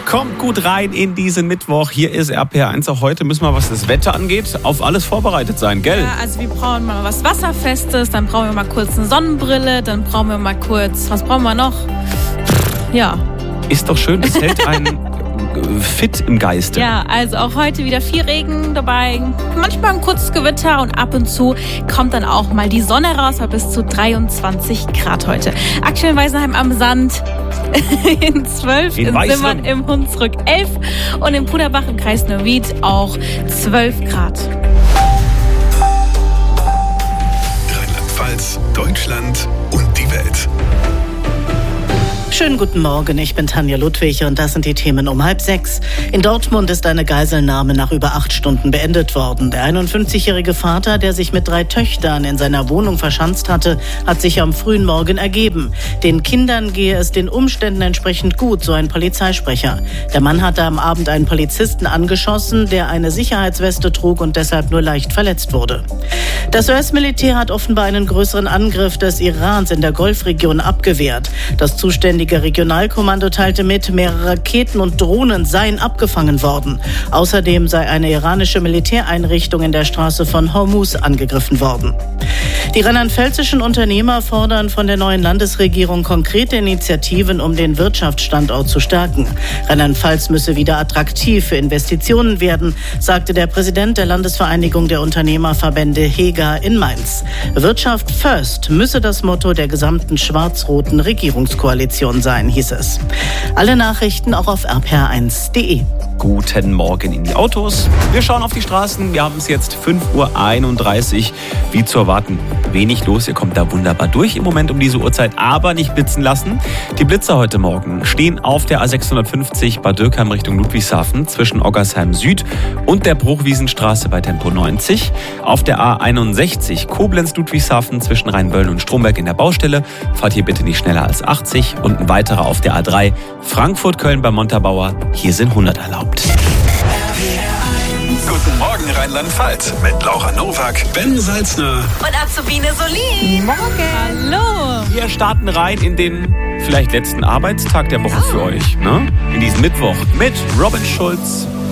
Kommt gut rein in diesen Mittwoch. Hier ist RPR1. Auch heute müssen wir, was das Wetter angeht, auf alles vorbereitet sein, gell? Ja, also wir brauchen mal was Wasserfestes, dann brauchen wir mal kurz eine Sonnenbrille, dann brauchen wir mal kurz, was brauchen wir noch? Ja. Ist doch schön, es hält einen fit im Geiste. Ja, also auch heute wieder viel Regen dabei, manchmal ein kurzes Gewitter und ab und zu kommt dann auch mal die Sonne raus, bei bis zu 23 Grad heute. Aktuell in Weisenheim am Sand in 12, in Simmern im Hunsrück 11 und in Puderbach im Kreis Neuwied auch 12 Grad. Rheinland-Pfalz, Deutschland und die Welt. Schönen guten Morgen, ich bin Tanja Ludwig und das sind die Themen um 5:30. In Dortmund ist eine Geiselnahme nach über 8 Stunden beendet worden. Der 51-jährige Vater, der sich mit 3 Töchtern in seiner Wohnung verschanzt hatte, hat sich am frühen Morgen ergeben. Den Kindern gehe es den Umständen entsprechend gut, so ein Polizeisprecher. Der Mann hatte am Abend einen Polizisten angeschossen, der eine Sicherheitsweste trug und deshalb nur leicht verletzt wurde. Das US-Militär hat offenbar einen größeren Angriff des Irans in der Golfregion abgewehrt. Das zuständige Regionalkommando teilte mit, mehrere Raketen und Drohnen seien abgefangen worden. Außerdem sei eine iranische Militäreinrichtung in der Straße von Hormuz angegriffen worden. Die rheinland-pfälzischen Unternehmer fordern von der neuen Landesregierung konkrete Initiativen, um den Wirtschaftsstandort zu stärken. Rheinland-Pfalz müsse wieder attraktiv für Investitionen werden, sagte der Präsident der Landesvereinigung der Unternehmerverbände HEGA in Mainz. Wirtschaft first müsse das Motto der gesamten schwarz-roten Regierungskoalition sein, hieß es. Alle Nachrichten auch auf rpr1.de. Guten Morgen in die Autos. Wir schauen auf die Straßen. Wir haben es jetzt 5:31 Uhr. Wie zu erwarten, wenig los. Ihr kommt da wunderbar durch im Moment um diese Uhrzeit, aber nicht blitzen lassen. Die Blitzer heute Morgen stehen auf der A650 Bad Dürkheim Richtung Ludwigshafen zwischen Oggersheim Süd und der Bruchwiesenstraße bei Tempo 90. Auf der A61 Koblenz-Ludwigshafen zwischen Rheinböllen und Stromberg in der Baustelle. Fahrt hier bitte nicht schneller als 80. Und ein weiterer auf der A3 Frankfurt-Köln bei Montabaur. Hier sind 100 erlaubt. Guten Morgen Rheinland-Pfalz mit Laura Nowak, Ben Salzner und Azubine Solin. Morgen. Hallo. Wir starten rein in den vielleicht letzten Arbeitstag der Woche für euch. Ne? In diesem Mittwoch mit Robin Schulz,